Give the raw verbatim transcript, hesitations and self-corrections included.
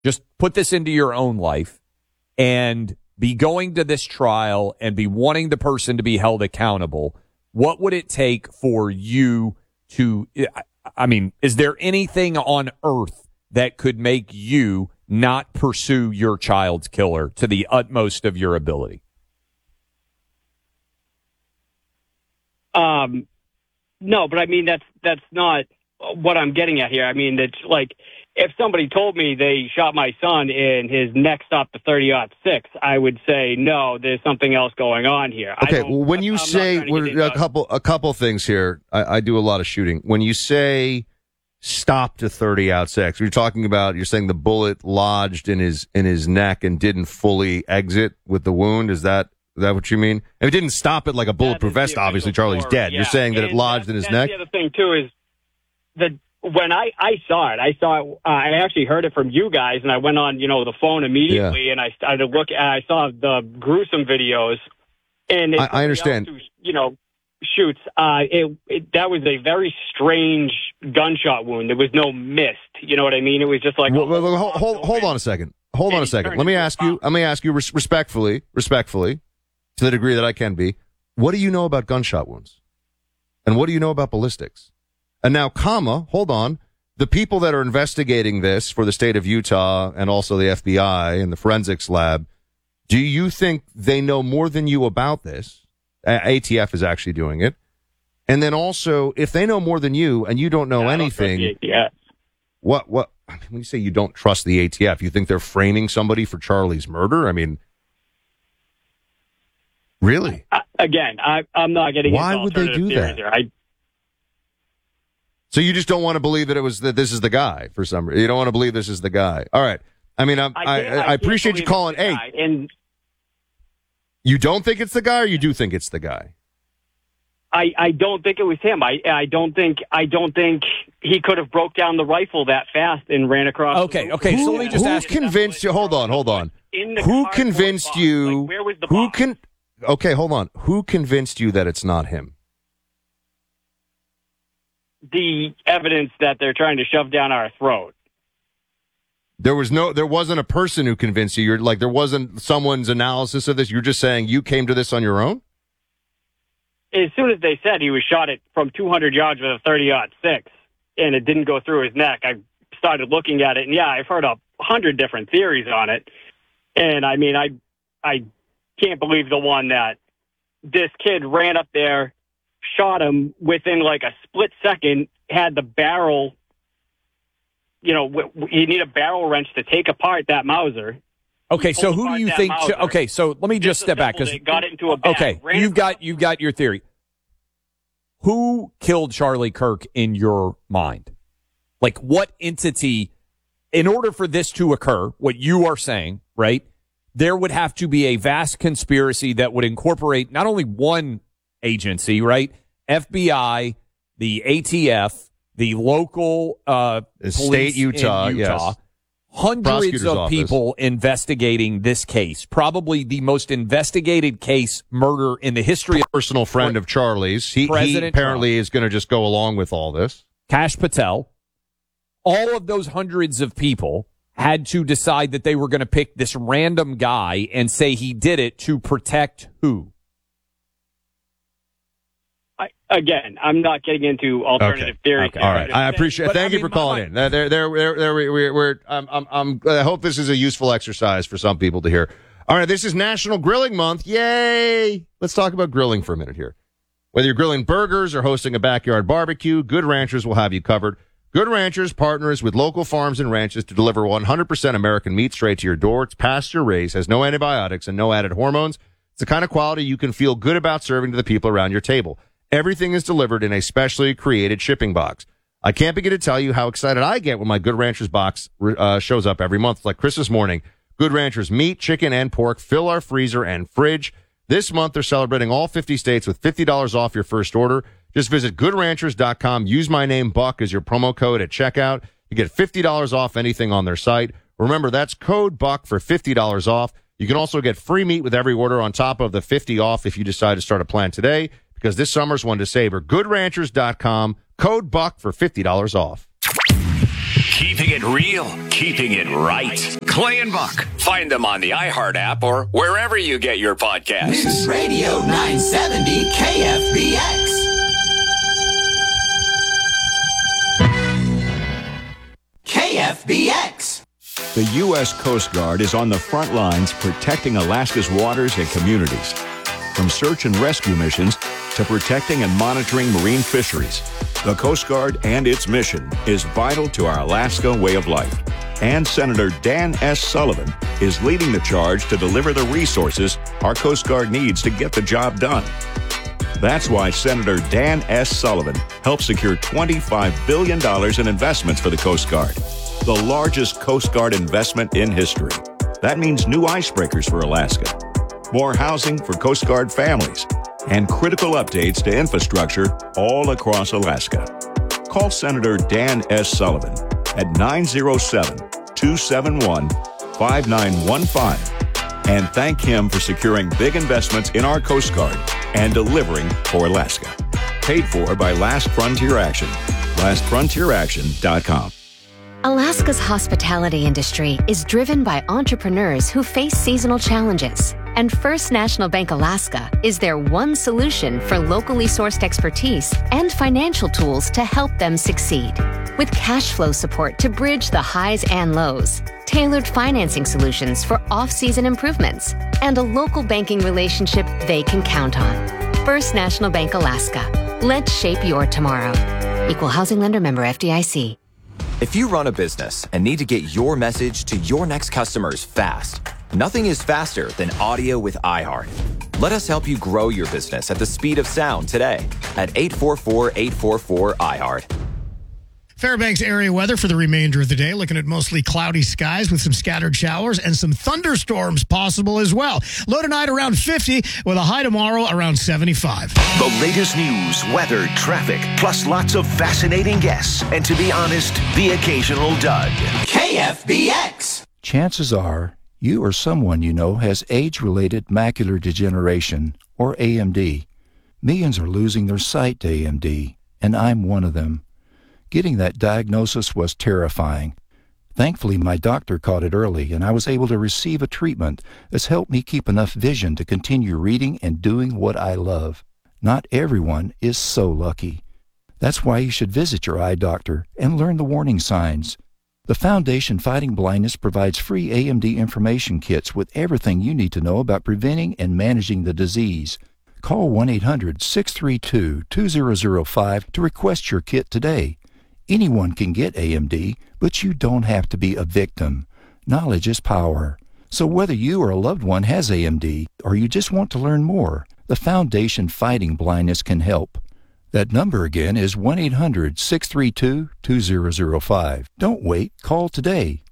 just put this into your own life and be going to this trial and be wanting the person to be held accountable, what would it take for you to, I mean, is there anything on earth that could make you not pursue your child's killer to the utmost of your ability? Um, no, but I mean, that's, that's not what I'm getting at here. I mean, it's like, if somebody told me they shot my son and his neck stopped to thirty aught six, I would say, no, there's something else going on here. Okay, well, when you I'm say a couple a couple things here, I, I do a lot of shooting. When you say stop to thirty aught six, you're talking about, you're saying the bullet lodged in his in his neck and didn't fully exit with the wound. Is that is that what you mean? And it didn't stop it like a bulletproof vest. Obviously, Charlie's story, dead. yeah. You're saying that and it lodged that, in his that's neck. The other thing too is that when I, I saw it, I saw it, uh, I actually heard it from you guys, and I went on, you know, the phone immediately, yeah. and I started to look, and I saw the gruesome videos, and I, I understand, who, you know, shoots. Uh, it, it that was a very strange gunshot wound. There was no mist. You know what I mean? It was just like well, well, hold, hold, hold on a second. Hold on a second. Let me ask you. Let me ask you res- respectfully, respectfully, to the degree that I can be. What do you know about gunshot wounds, and what do you know about ballistics? And now, comma, hold on, the people that are investigating this for the state of Utah and also the F B I and the forensics lab, do you think they know more than you about this? A T F is actually doing it. And then also, if they know more than you and you don't know yeah, anything, I don't trust the A T F. what, what, I mean, when you say you don't trust the A T F, you think they're framing somebody for Charlie's murder? I mean, really? Uh, again, I, I'm not getting Why into would they do that? Here. I, So you just don't want to believe that it was that this is the guy for some reason. You don't want to believe this is the guy. All right. I mean, I'm, I I, I, I appreciate you calling. Hey, and you don't think it's the guy, or you do think it's the guy? I, I don't think it was him. I I don't think I don't think he could have broke down the rifle that fast and ran across. Okay, the okay. Who, So let me just who ask. convinced you? Hold on, hold on. Who convinced box. you? Like, where was the who box? can? Okay, hold on. Who convinced you that it's not him? The evidence that they're trying to shove down our throat. There was no, there wasn't a person who convinced you. You're like, there wasn't someone's analysis of this. You're just saying you came to this on your own? As soon as they said he was shot at from two hundred yards with a thirty aught six, and it didn't go through his neck, I started looking at it, and yeah, I've heard a hundred different theories on it. And I mean, I, I can't believe the one that this kid ran up there, shot him within like a split second, had the barrel, you know, w- w- you need a barrel wrench to take apart that Mauser. Okay, so who do you think? Mauser, okay, so let me just step back because got it into a bag, okay, you've got you've got your theory. Who killed Charlie Kirk in your mind? Like, what entity? In order for this to occur, what you are saying, right? There would have to be a vast conspiracy that would incorporate not only one agency, right? F B I, the A T F, the local uh, the police state Utah, in Utah. yes. Hundreds of office. people investigating this case. Probably the most investigated case murder in the history of personal friend of Charlie's. He, he apparently Trump. is going to just go along with all this. Kash Patel. All of those hundreds of people had to decide that they were going to pick this random guy and say he did it to protect who? I, again, I'm not getting into alternative okay. theories. Okay. All right, I appreciate. But, thank I you mean, for calling my, in. There, there, there, there. We're, we're. I'm, I'm, I'm. I hope this is a useful exercise for some people to hear. All right, this is National Grilling Month. Yay! Let's talk about grilling for a minute here. Whether you're grilling burgers or hosting a backyard barbecue, Good Ranchers will have you covered. Good Ranchers partners with local farms and ranches to deliver one hundred percent American meat straight to your door. It's pasture raised, has no antibiotics and no added hormones. It's the kind of quality you can feel good about serving to the people around your table. Everything is delivered in a specially created shipping box. I can't begin to tell you how excited I get when my Good Ranchers box uh, shows up every month. It's like Christmas morning. Good Ranchers meat, chicken, and pork fill our freezer and fridge. This month, they're celebrating all fifty states with fifty dollars off your first order. Just visit good ranchers dot com. Use my name, Buck, as your promo code at checkout. You get fifty dollars off anything on their site. Remember, that's code BUCK for fifty dollars off. You can also get free meat with every order on top of the fifty off if you decide to start a plan today, because this summer's one to savor. good ranchers dot com, code BUCK for fifty dollars off. Keep keeping it real, keeping it right. Clay and Buck. Find them on the iHeart app or wherever you get your podcasts. News Radio nine seventy K F B X. K F B X. The U S Coast Guard is on the front lines protecting Alaska's waters and communities. From search and rescue missions to protecting and monitoring marine fisheries, the Coast Guard and its mission is vital to our Alaska way of life. And Senator Dan S. Sullivan is leading the charge to deliver the resources our Coast Guard needs to get the job done. That's why Senator Dan S. Sullivan helped secure twenty-five billion dollars in investments for the Coast Guard, the largest Coast Guard investment in history. That means new icebreakers for Alaska, more housing for Coast Guard families, and critical updates to infrastructure all across Alaska. Call Senator Dan S. Sullivan at nine oh seven, two seven one, five nine one five and thank him for securing big investments in our Coast Guard and delivering for Alaska. Paid for by Last Frontier Action. last frontier action dot com. Alaska's hospitality industry is driven by entrepreneurs who face seasonal challenges. And First National Bank Alaska is their one solution for locally sourced expertise and financial tools to help them succeed. With cash flow support to bridge the highs and lows, tailored financing solutions for off-season improvements, and a local banking relationship they can count on. First National Bank Alaska. Let's shape your tomorrow. Equal housing lender, member F D I C. If you run a business and need to get your message to your next customers fast, nothing is faster than audio with iHeart. Let us help you grow your business at the speed of sound today at eight four four, eight four four, iHeart. Fairbanks area weather for the remainder of the day. Looking at mostly cloudy skies with some scattered showers and some thunderstorms possible as well. Low tonight around fifty with a high tomorrow around seventy-five. The latest news, weather, traffic, plus lots of fascinating guests. And to be honest, the occasional dud. K F B X. Chances are you or someone you know has age-related macular degeneration, or A M D. Millions are losing their sight to A M D, and I'm one of them. Getting that diagnosis was terrifying. Thankfully, my doctor caught it early, and I was able to receive a treatment that's helped me keep enough vision to continue reading and doing what I love. Not everyone is so lucky. That's why you should visit your eye doctor and learn the warning signs. The Foundation Fighting Blindness provides free A M D information kits with everything you need to know about preventing and managing the disease. Call one eight hundred, six three two, two zero zero five to request your kit today. Anyone can get A M D, but you don't have to be a victim. Knowledge is power. So whether you or a loved one has A M D, or you just want to learn more, the Foundation Fighting Blindness can help. That number again is one eight hundred, six three two, two zero zero five. Don't wait. Call today.